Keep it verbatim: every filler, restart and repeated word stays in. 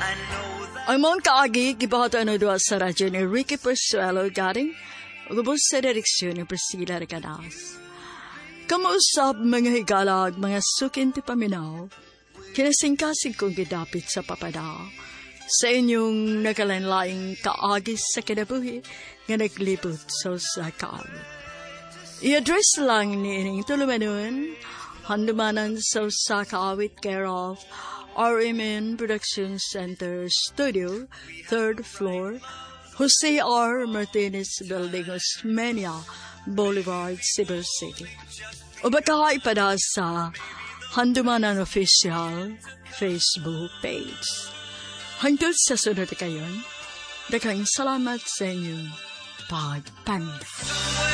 Ang mga kaagi, gibahato ano doon sa radyo ni Ricky Persuelo galing, ubos sa direksyon ni Priscilla Recadas. Kamuusap mga higalag, mga sukin ti paminaw, kinasingkasing kong gidapit sa papada, sa inyong nakalanlaing kaagi sa kinabuhi, nga naglibot sa sakal. I-address lang ni ining tulumanon, handumanan sa sakawit care of R M N Production Center Studio, third floor, Jose R. Martinez Building, Osmeña Boulevard, Cebu City. O baka ipada sa Handumanan Official Facebook page. Hangtod sa sunod kayon, daghang salamat sa inyong pagpanda.